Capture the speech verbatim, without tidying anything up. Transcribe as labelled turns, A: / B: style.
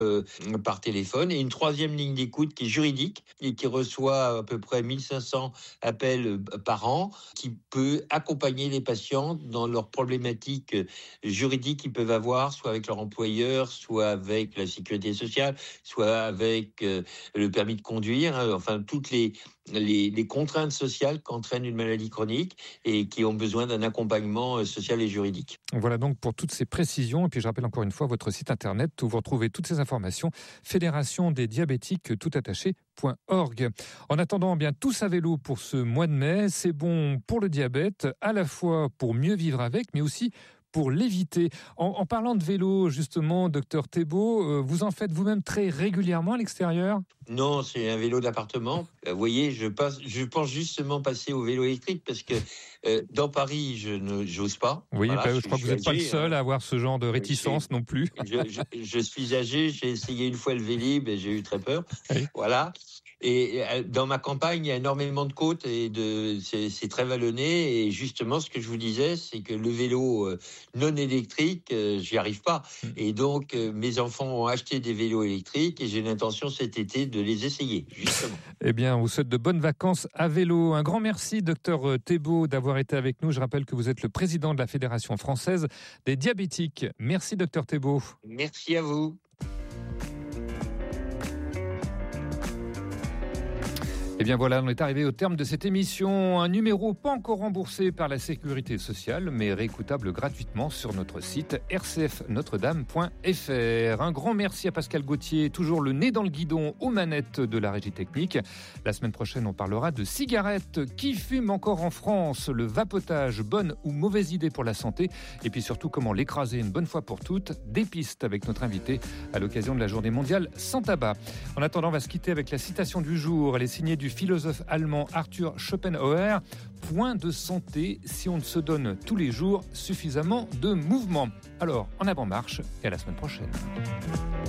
A: euh, par téléphone, et une troisième ligne d'écoute qui est juridique et qui reçoit à peu près mille cinq cents appels euh, par an, qui peut accompagner les patients dans leurs problématiques euh, juridiques qu'ils peuvent avoir, soit avec leur employeur, soit avec la sécurité sociale, soit avec euh, le permis de conduire, hein, enfin toutes les, les, les contraintes sociales qu'entraîne une maladie chronique et qui ont besoin d'un accompagnement euh, social et juridique.
B: Voilà donc pour toutes ces précisions. Et puis je rappelle encore une fois votre site internet où vous retrouvez toutes ces informations, fédération des diabétiques tout attaché point org. En attendant, bien tous à vélo pour ce mois de mai, c'est bon pour le diabète, à la fois pour mieux vivre avec, mais aussi pour l'éviter. En, en parlant de vélo, justement, docteur Thébault, euh, vous en faites vous-même très régulièrement à l'extérieur ?
A: Non, c'est un vélo d'appartement. Euh, vous voyez, je, passe, je pense justement passer au vélo électrique parce que euh, dans Paris, je ne j'ose pas.
B: Oui,
A: voilà,
B: bah, je,
A: je,
B: je crois
A: je
B: que vous n'êtes pas le
A: âgé,
B: seul
A: hein.
B: à avoir ce genre de réticence
A: Je,
B: non plus.
A: je, je, je suis âgé, j'ai essayé une fois le Vélib et j'ai eu très peur.
B: Oui.
A: Voilà. Et dans ma campagne, il y a énormément de côtes et de, c'est, c'est très vallonné. Et justement, ce que je vous disais, c'est que le vélo euh, non électrique, euh, j'y arrive pas. Et donc, euh, mes enfants ont acheté des vélos électriques et j'ai l'intention cet été de les essayer, justement.
B: Eh bien, on vous souhaite de bonnes vacances à vélo. Un grand merci, docteur Thébault, d'avoir été avec nous. Je rappelle que vous êtes le président de la Fédération française des diabétiques. Merci, docteur Thébault.
A: Merci à vous.
B: Eh bien voilà, on est arrivé au terme de cette émission. Un numéro pas encore remboursé par la Sécurité sociale, mais réécoutable gratuitement sur notre site r c f notre dame point f r. Un grand merci à Pascal Gauthier, toujours le nez dans le guidon aux manettes de la régie technique. La semaine prochaine, on parlera de cigarettes. Qui fume encore en France? Le vapotage, bonne ou mauvaise idée pour la santé? Et puis surtout, comment l'écraser une bonne fois pour toutes? Des pistes avec notre invité à l'occasion de la journée mondiale sans tabac. En attendant, on va se quitter avec la citation du jour. Elle est signée du philosophe allemand Arthur Schopenhauer. Point de santé si on ne se donne tous les jours suffisamment de mouvement. Alors, en avant marche et à la semaine prochaine.